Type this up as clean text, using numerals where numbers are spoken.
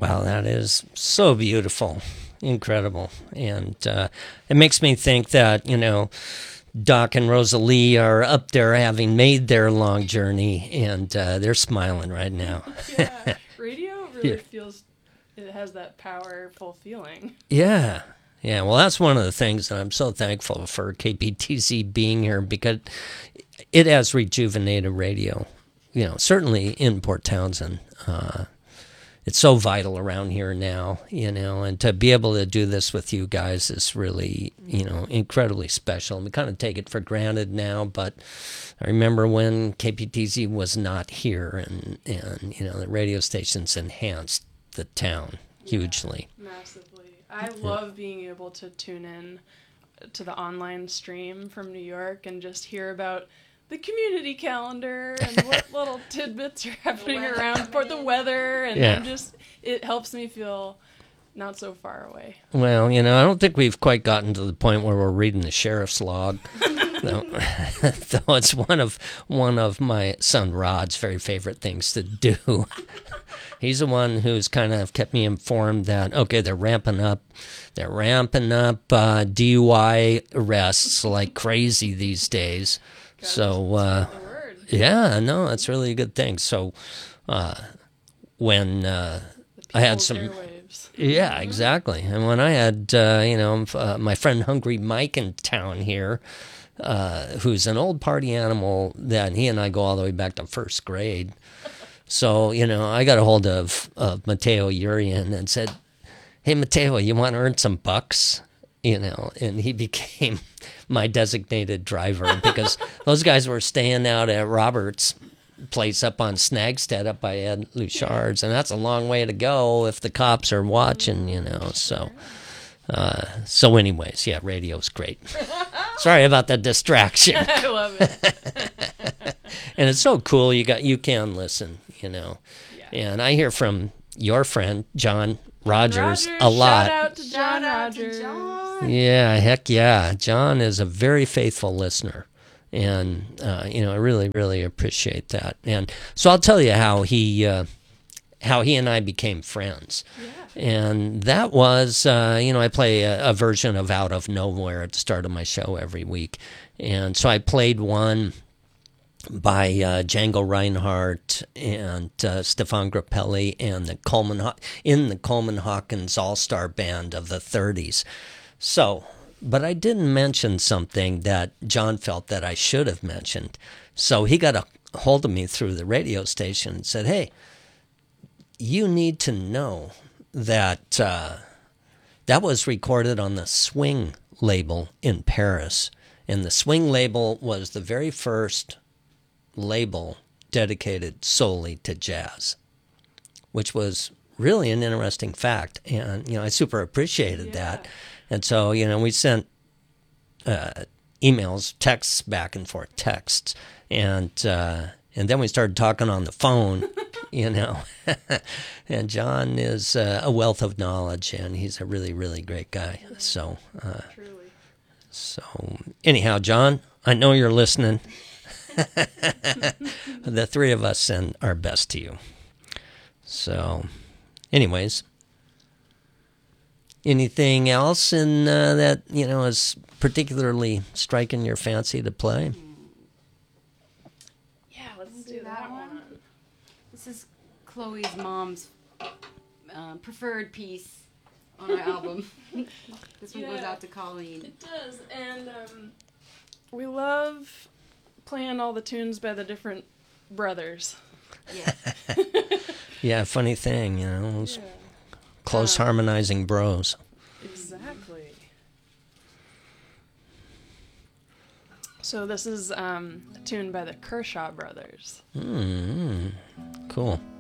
Wow, that is so beautiful, incredible, and it makes me think that Doc and Rosalie are up there having made their long journey, and they're smiling right now. Yeah, radio really feels, it has that powerful feeling. Yeah. Yeah, well, that's one of the things that I'm so thankful for KPTZ being here, because it has rejuvenated radio, certainly in Port Townsend. It's so vital around here now, and to be able to do this with you guys is really, incredibly special. We kind of take it for granted now, but I remember when KPTZ was not here, and the radio stations enhanced the town hugely. Massively. I love being able to tune in to the online stream from New York and just hear about the community calendar and what little tidbits are happening around for the weather, and it helps me feel not so far away. Well, I don't think we've quite gotten to the point where we're reading the sheriff's log. Though it's one of my son Rod's very favorite things to do. He's the one who's kind of kept me informed that, okay, they're ramping up DUI arrests like crazy these days. So, yeah, no, that's really a good thing. So, when I had some, airwaves. Yeah, exactly. And when I had, my friend Hungry Mike in town here, who's an old party animal that he and I go all the way back to first grade. So, I got a hold of Mateo Urian and said, hey, Mateo, you want to earn some bucks? And he became my designated driver because those guys were staying out at Robert's place up on Snagstead up by Ed Luchard's, and that's a long way to go if the cops are watching, So anyways, yeah, radio's great. Sorry about that distraction. I love it. And it's so cool you can listen, Yeah. And I hear from your friend, John Rogers, a lot. Shout out to John Rogers. Yeah, heck yeah. John is a very faithful listener. And, I really, really appreciate that. And so I'll tell you how he and I became friends. Yeah. And that was, I play a version of Out of Nowhere at the start of my show every week. And so I played one by Django Reinhardt and Stefan Grappelli and the Coleman Hawkins All-Star Band of the 30s. So, but I didn't mention something that John felt that I should have mentioned. So he got a hold of me through the radio station and said, hey, you need to know that that was recorded on the Swing label in Paris. And the Swing label was the very first label dedicated solely to jazz, which was really an interesting fact. And, I super appreciated that. And so, we sent emails, texts back and forth, and then we started talking on the phone, and John is a wealth of knowledge, and he's a really, really great guy. So, anyhow, John, I know you're listening. The three of us send our best to you. So, anyways, anything else in that is particularly striking your fancy to play? Yeah, let's do that one. This is Chloe's mom's preferred piece on our album. This one goes out to Colleen. It does, and we love playing all the tunes by the different brothers. Yeah. Yeah, funny thing, those close harmonizing bros. Exactly. So this is a tune by the Kershaw brothers. Cool.